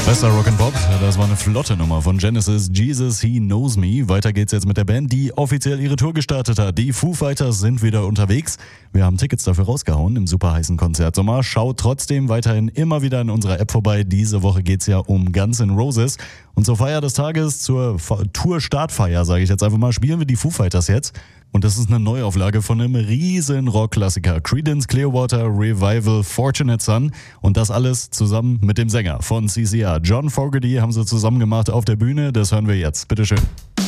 Bester Rock'n'Pop, das war eine flotte Nummer von Genesis, Jesus, He Knows Me. Weiter geht's jetzt mit der Band, die offiziell ihre Tour gestartet hat. Die Foo Fighters sind wieder unterwegs. Wir haben Tickets dafür rausgehauen im super heißen Konzertsommer. Schaut trotzdem weiterhin immer wieder in unserer App vorbei. Diese Woche geht's ja um Guns N' Roses. Und zur Feier des Tages, zur Tour-Startfeier, sage ich jetzt einfach mal, spielen wir die Foo Fighters jetzt. Und das ist eine Neuauflage von einem riesen Rockklassiker. Creedence Clearwater Revival, Fortunate Son. Und das alles zusammen mit dem Sänger von CCR. John Fogerty haben sie zusammen gemacht auf der Bühne. Das hören wir jetzt. Bitteschön.